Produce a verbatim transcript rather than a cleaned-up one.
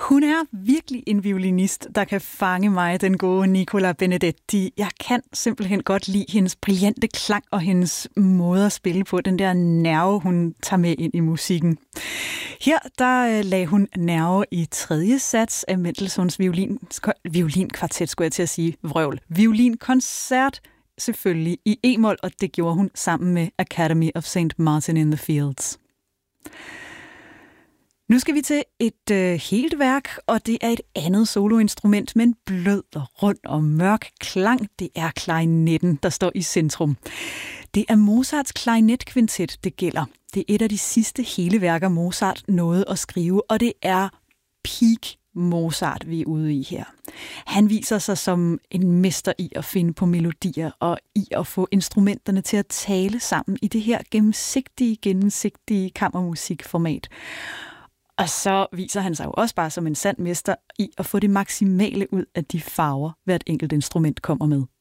Hun er virkelig en violinist, der kan fange mig, den gode Nicola Benedetti. Jeg kan simpelthen godt lide hendes brillante klang og hendes måde at spille på, den der nerve, hun tager med ind i musikken. Her der lagde hun nerve i tredje sats af Mendelssohns violin, violinkvartet, skulle jeg til at sige, vrøvl. Violinkoncert, selvfølgelig i e-mol, og det gjorde hun sammen med Academy of Saint Martin in the Fields. Nu skal vi til et øh, helt værk, og det er et andet soloinstrument med en blød og rund og mørk klang. Det er klarinetten, der står i centrum. Det er Mozarts klarinetkvintet, det gælder. Det er et af de sidste hele værker, Mozart nåede at skrive, og det er peak Mozart, vi er ude i her. Han viser sig som en mester i at finde på melodier og i at få instrumenterne til at tale sammen i det her gennemsigtige, gennemsigtige kammermusikformat. Og så viser han sig jo også bare som en sand mester i at få det maksimale ud af de farver, hvert enkelt instrument kommer med.